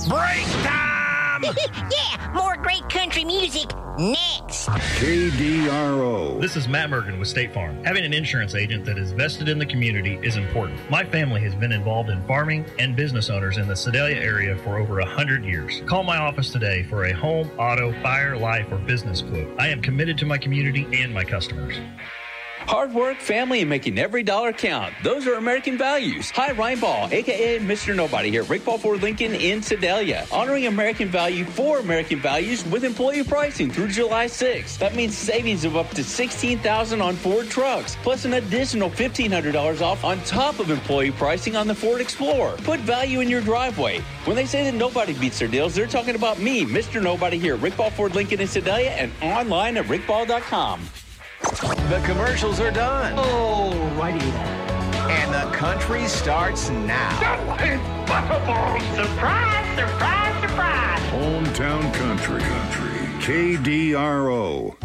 Break time! Yeah, more great country music next. KDRO. This is Matt Mergen with State Farm. Having an insurance agent that is vested in the community is important. My family has been involved in farming and business owners in the Sedalia area for over 100 years. Call my office today for a home, auto, fire, life, or business quote. I am committed to my community and my customers. Hard work, family, and making every dollar count. Those are American values. Hi, Ryan Ball, a.k.a. Mr. Nobody here at Rick Ball Ford Lincoln in Sedalia. Honoring American value for American values with employee pricing through July 6th. That means savings of up to $16,000 on Ford trucks, plus an additional $1,500 off on top of employee pricing on the Ford Explorer. Put value in your driveway. When they say that nobody beats their deals, they're talking about me, Mr. Nobody here at Rick Ball Ford Lincoln in Sedalia and online at rickball.com. The commercials are done. Oh, righty then. And the country starts now. Surprise, surprise, surprise. Hometown Country. KDRO.